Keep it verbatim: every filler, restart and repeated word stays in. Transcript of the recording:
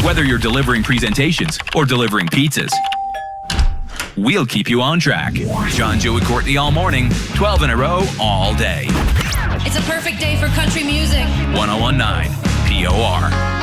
Whether you're delivering presentations or delivering pizzas, we'll keep you on track. John, Joe, and Courtney all morning, twelve in a row, all day. It's a perfect day for country music. one oh one point nine P O R.